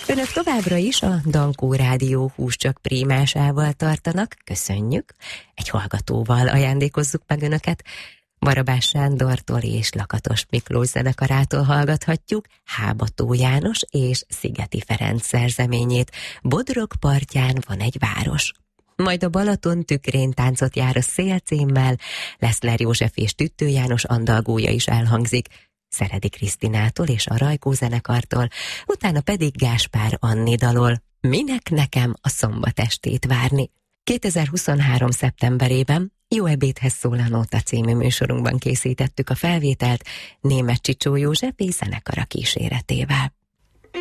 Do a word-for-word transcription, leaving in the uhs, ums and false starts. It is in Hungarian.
Önök továbbra is a Dankó Rádió Húscsak prímásával tartanak, köszönjük. Egy hallgatóval ajándékozzuk meg Önöket. Barabás Sándortól és Lakatos Miklós zenekarától hallgathatjuk Hábató János és Szigeti Ferenc szerzeményét. Bodrog partján van egy város. Majd a Balaton tükrén táncot jár a szél címmel, Leszler József és Tüttő János andalgója is elhangzik, Szeredi Krisztinától és a Rajkó zenekartól, utána pedig Gáspár Anni dalol. Minek nekem a szombat estét várni? kétezer-huszonhárom. szeptemberében Jó ebédhez szól a Nóta című műsorunkban készítettük a felvételt Németh Csicsó József és zenekara kíséretével.